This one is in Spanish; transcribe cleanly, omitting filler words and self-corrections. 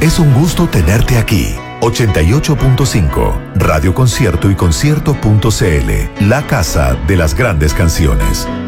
Es un gusto tenerte aquí. 88.5, Radio Concierto y Concierto.cl, la casa de las grandes canciones.